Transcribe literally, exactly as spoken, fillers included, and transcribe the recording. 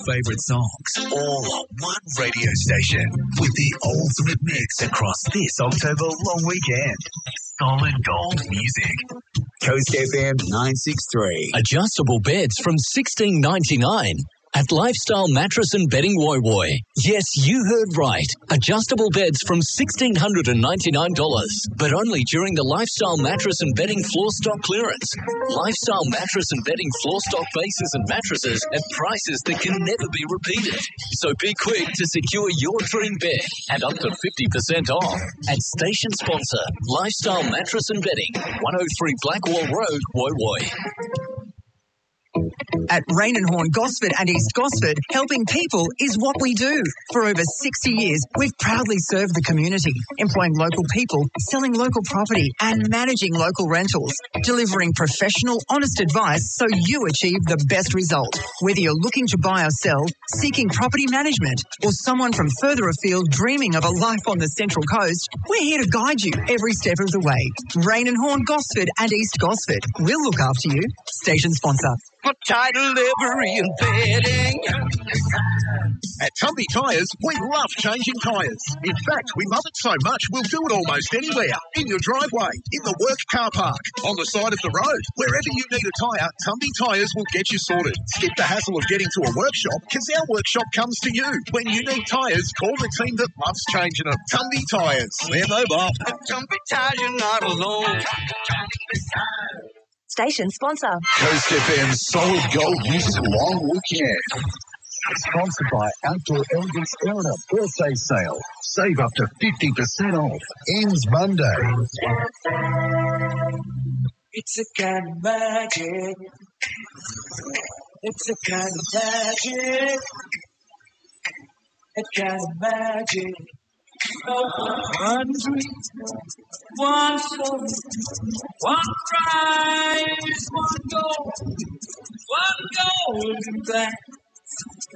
favourite songs, all on one radio station with the ultimate mix across this October long weekend. Solid gold music. Coast F M nine sixty-three. Adjustable beds from sixteen ninety-nine at Lifestyle Mattress and Bedding Woy Woy. Yes, you heard right. Adjustable beds from one thousand six hundred ninety-nine dollars, but only during the Lifestyle Mattress and Bedding floor stock clearance. Lifestyle Mattress and Bedding floor stock bases and mattresses at prices that can never be repeated. So be quick to secure your dream bed at up to fifty percent off at station sponsor Lifestyle Mattress and Bedding, one oh three Blackwall Road, Woy Woy. At Rain and Horn Gosford and East Gosford, helping people is what we do. For over sixty years, we've proudly served the community, employing local people, selling local property and managing local rentals, delivering professional, honest advice so you achieve the best result. Whether you're looking to buy or sell, seeking property management, or someone from further afield dreaming of a life on the Central Coast, we're here to guide you every step of the way. Rain and Horn Gosford and East Gosford. We'll look after you. Station sponsor. For title, livery and bedding. At Tumby Tyres, we love changing tyres. In fact, we love it so much, we'll do it almost anywhere. In your driveway, in the work car park, on the side of the road. Wherever you need a tyre, Tumby Tyres will get you sorted. Skip the hassle of getting to a workshop, because our workshop comes to you. When you need tyres, call the team that loves changing them. Tumby Tyres. We're mobile. At Tumby Tyres, you're not alone. Station sponsor. Coast F M Solid Gold Music Long Weekend. Sponsored by Outdoor Elegance Erina Birthday Sale. Save up to fifty percent off. Ends Monday. It's a kind of magic. It's a kind of magic. A kind of magic. One dream, one soul, one prize, one goal, one golden glance.